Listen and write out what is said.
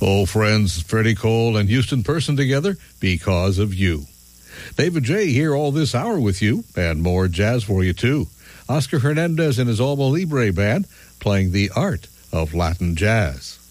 Oh, friends, Freddie Cole and Houston Person together because of you. David J. here all this hour with you, and more jazz for you, too. Oscar Hernandez and his Alma Libre band playing the art of Latin jazz.